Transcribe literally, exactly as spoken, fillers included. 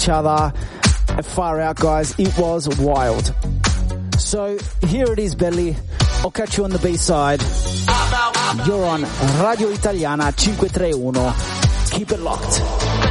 each other. Far out, guys. It was wild. So here it is, Belly. I'll catch you on the B-side. You're on Radio Italiana five three one. Keep it locked.